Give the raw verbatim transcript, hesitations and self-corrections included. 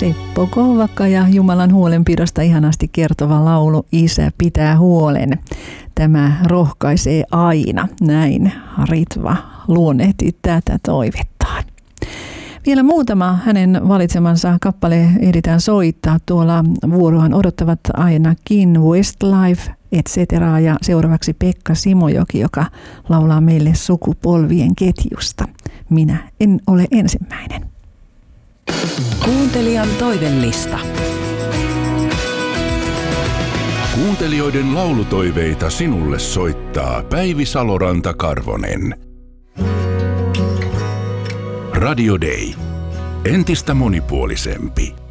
Seppo Kovakka ja Jumalan huolenpidosta ihanasti kertova laulu Isä pitää huolen. Tämä rohkaisee aina, näin Ritva luonnehti tätä toivettaan. Vielä muutama hänen valitsemansa kappale ehditään soittaa. Tuolla vuorohan odottavat ainakin Westlife, et cetera. Ja seuraavaksi Pekka Simojoki, joka laulaa meille sukupolvien ketjusta. Minä en ole ensimmäinen. Kuuntelijan toivellista. Kuuntelijoiden laulutoiveita sinulle soittaa Päivi Saloranta-Karvonen. Radio Day. Entistä monipuolisempi.